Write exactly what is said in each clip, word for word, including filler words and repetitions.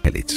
Palet.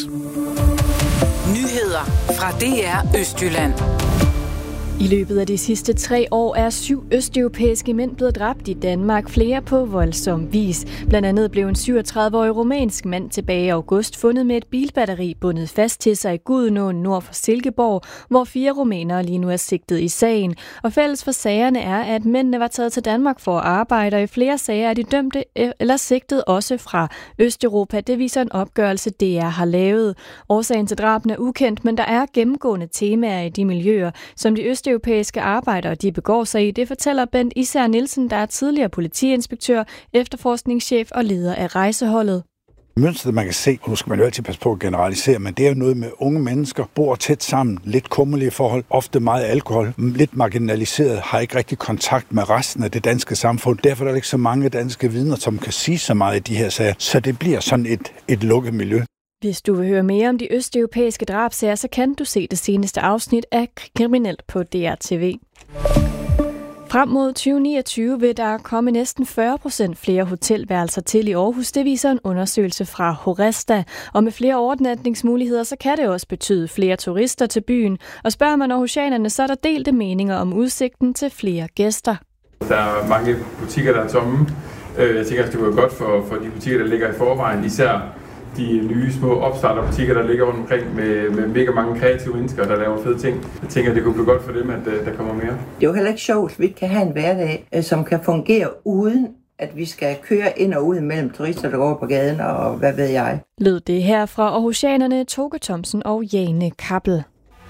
Nyheder fra D R Østjylland. I løbet af de sidste tre år er syv østeuropæiske mænd blevet dræbt i Danmark, flere på voldsom vis. Blandt andet blev en syvogtredive-årig rumænsk mand tilbage i august fundet med et bilbatteri bundet fast til sig i Gudenåen nord for Silkeborg, hvor fire rumænere lige nu er sigtet i sagen. Og fælles for sagerne er, at mændene var taget til Danmark for at arbejde, og i flere sager er de dømte eller sigtet også fra Østeuropa. Det viser en opgørelse, D R har lavet. Årsagen til drabene er ukendt, men der er gennemgående temaer i de miljøer, som de østeuropæiske europæiske arbejdere, de begår sig i. Det fortæller Bent Især Nielsen, der er tidligere politiinspektør, efterforskningschef og leder af rejseholdet. Mønstret, man kan se, og nu skal man jo altid passe på at generalisere, men det er jo noget med unge mennesker, bor tæt sammen, lidt kummerlige forhold, ofte meget alkohol, lidt marginaliseret, har ikke rigtig kontakt med resten af det danske samfund. Derfor er der ikke så mange danske vidner, som kan sige så meget i de her sager, så det bliver sådan et, et lukket miljø. Hvis du vil høre mere om de østeuropæiske drabsager, så kan du se det seneste afsnit af Kriminelt på D R T V. Frem mod tyve niogtyve vil der komme næsten fyrre procent flere hotelværelser til i Aarhus. Det viser en undersøgelse fra Horesta. Og med flere overnatningsmuligheder, så kan det også betyde flere turister til byen. Og spørger man aarhusianerne, så er der delte meninger om udsigten til flere gæster. Der er mange butikker, der er tomme. Jeg tænker, at det var godt for, for de butikker, der ligger i forvejen, især de nye små opstarterbutikker, der ligger rundt omkring med, med mega mange kreative mennesker, der laver fede ting. Jeg tænker, at det kunne blive godt for dem, at der kommer mere. Det er jo heller ikke sjovt, at vi kan have en hverdag, som kan fungere uden, at vi skal køre ind og ud mellem turister, der går på gaden, og hvad ved jeg. Lød det her fra aarhusianerne Toge Thomsen og Jane Kappel.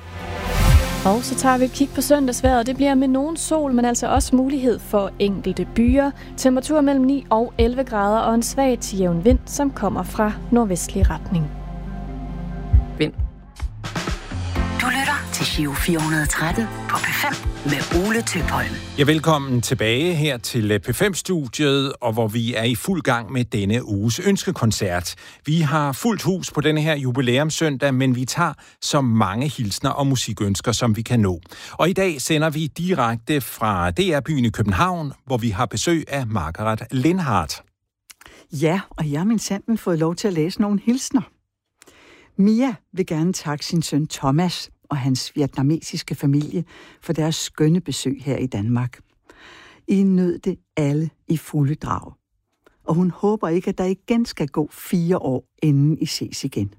Og så tager vi et kig på søndagsvejret. Det bliver med nogen sol, men altså også mulighed for enkelte byer. Temperatur mellem ni og elleve grader og en svag til jævn vind, som kommer fra nordvestlig retning. Vind. Du lytter til Giro fire hundrede og tretten på P fem med Ole Tøpholm. Ja, velkommen tilbage her til P fem-studiet, og hvor vi er i fuld gang med denne uges ønskekoncert. Vi har fuldt hus på denne her jubilæumssøndag, men vi tager så mange hilsner og musikønsker, som vi kan nå. Og i dag sender vi direkte fra D R-byen i København, hvor vi har besøg af Margaret Lindhardt. Ja, og jeg har mindsanden fået lov til at læse nogle hilsner. Mia vil gerne takke sin søn Thomas og hans vietnamesiske familie for deres skønne besøg her i Danmark. I nød det alle i fulde drag. Og hun håber ikke, at der igen skal gå fire år, inden I ses igen.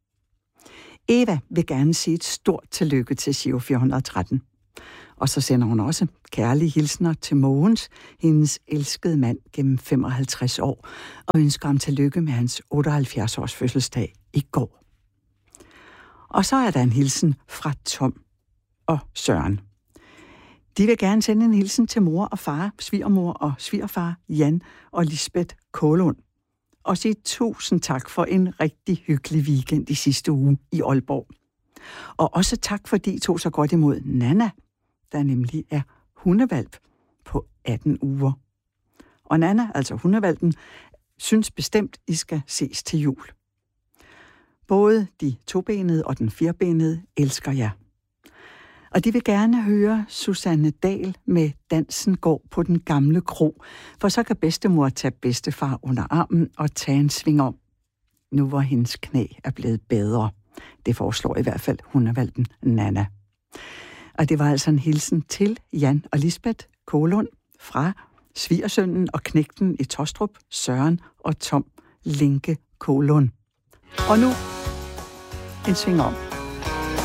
Eva vil gerne sige et stort tillykke til Giro fire hundrede og tretten. Og så sender hun også kærlige hilsner til Mogens, hendes elskede mand gennem femoghalvtreds år, og ønsker ham tillykke med hans otteoghalvfjerds års fødselsdag i går. Og så er der en hilsen fra Tom og Søren. De vil gerne sende en hilsen til mor og far, svigermor og svigerfar, Jan og Lisbeth Kålund. Og sige tusind tak for en rigtig hyggelig weekend i sidste uge i Aalborg. Og også tak, fordi I tog så godt imod Nana, der nemlig er hundevalp på atten uger. Og Nana, altså hundevalpen, synes bestemt, I skal ses til jul. Både de tobenede og den firbenede elsker jer. Og de vil gerne høre Susanne Dahl med Dansen går på den gamle kro, for så kan bedstemor tage bedstefar under armen og tage en sving om. Nu hvor hendes knæ er blevet bedre. Det foreslår i hvert fald hundevalpen Nana. Og det var altså en hilsen til Jan og Lisbeth Kålund fra svigersønnen og knægten i Tostrup, Søren og Tom Linke Kålund. Og nu en sving om.